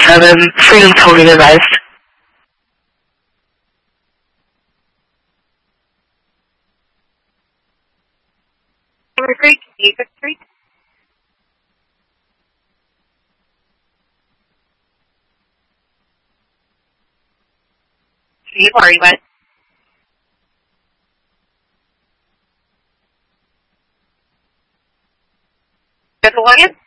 Freedom toning advised. Street, 8th Street. Steve, where are you at? Just a wagon?